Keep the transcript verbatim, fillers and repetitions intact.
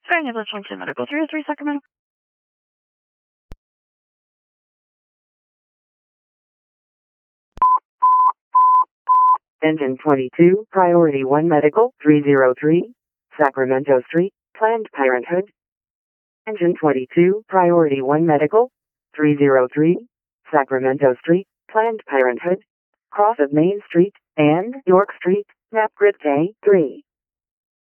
Ambulance Junction Medical three oh three Sacramento. Engine twenty-two, Priority one Medical, three oh three, Sacramento Street, Planned Parenthood. Engine twenty-two, Priority one Medical, three oh three, Sacramento Street, Planned Parenthood. Cross of Main Street and York Street, Napgrid K three.